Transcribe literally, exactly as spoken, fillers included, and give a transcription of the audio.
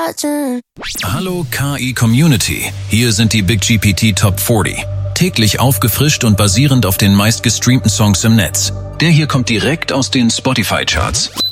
watching. Hallo K I Community, hier sind die Big G P T Top vierzig. Täglich aufgefrischt und basierend auf den meistgestreamten Songs im Netz. Der hier kommt direkt aus den Spotify-Charts.